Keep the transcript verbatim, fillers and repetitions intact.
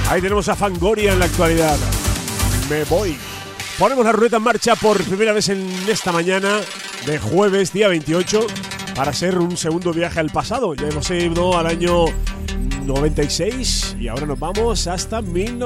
Ahí tenemos a Fangoria en la actualidad. Me voy. Ponemos la ruleta en marcha por primera vez en esta mañana de jueves, día veintiocho, para ser un segundo viaje al pasado. Ya hemos ido al año noventa y seis y ahora nos vamos hasta mil novecientos